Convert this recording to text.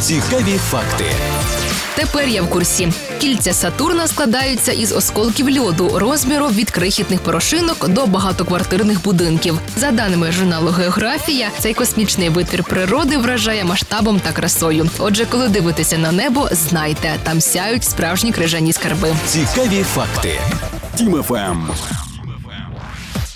Цікаві факти. Тепер я в курсі. Кільця Сатурна складаються із осколків льоду розміру від крихітних порошинок до багатоквартирних будинків. За даними журналу «Географія», цей космічний витвір природи вражає масштабом та красою. Отже, коли дивитеся на небо, знайте, там сяють справжні крижані скарби. Цікаві факти. Тім ФМ.